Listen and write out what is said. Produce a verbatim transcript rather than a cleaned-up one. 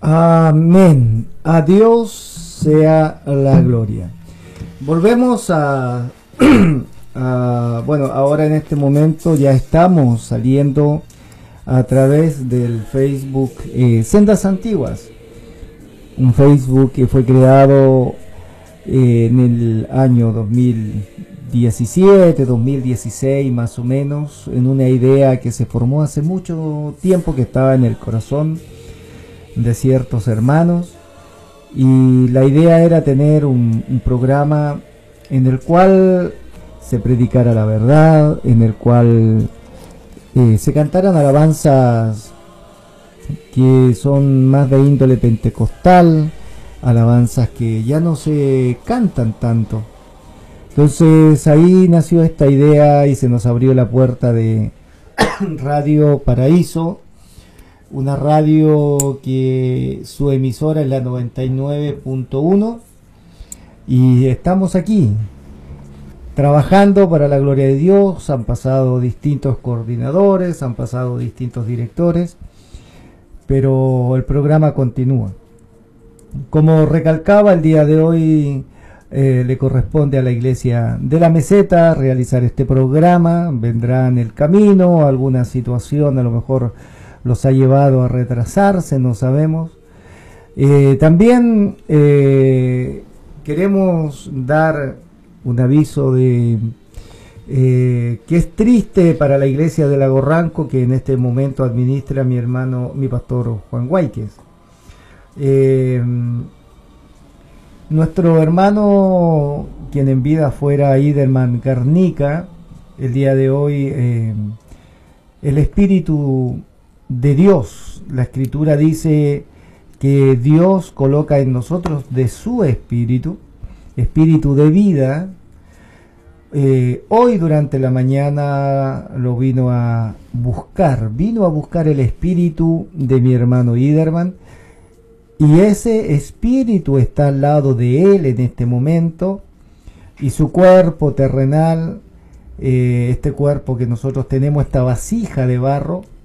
Amén. A Dios sea la gloria. Volvemos a, a, bueno, ahora en este momento ya estamos saliendo a través del Facebook eh, Sendas Antiguas, un Facebook que fue creado eh, en el año dos mil diecisiete, dos mil dieciséis más o menos, en una idea que se formó hace mucho tiempo, que estaba en el corazón de ciertos hermanos, y la idea era tener un, un programa en el cual se predicara la verdad, en el cual eh, se cantaran alabanzas que son más de índole pentecostal, alabanzas que ya no se cantan tanto. Entonces ahí nació esta idea y se nos abrió la puerta de Radio Paraíso, una radio que su emisora es la noventa y nueve punto uno, y estamos aquí trabajando para la gloria de Dios. Han pasado distintos coordinadores, han pasado distintos directores, pero el programa continúa. Como recalcaba, el día de hoy eh, le corresponde a la Iglesia de la Meseta realizar este programa. Vendrá en el camino alguna situación, a lo mejor los ha llevado a retrasarse, no sabemos. Eh, también eh, queremos dar un aviso de eh, que es triste para la Iglesia de Lago Ranco, que en este momento administra mi hermano, mi pastor Juan Guayques. Eh, nuestro hermano, quien en vida fuera Iderman Garnica, el día de hoy eh, el Espíritu de Dios, la Escritura dice que Dios coloca en nosotros de su espíritu, espíritu de vida. Eh, hoy durante la mañana lo vino a buscar, vino a buscar el espíritu de mi hermano Iderman, y ese espíritu está al lado de él en este momento, y su cuerpo terrenal, eh, este cuerpo que nosotros tenemos, esta vasija de barro,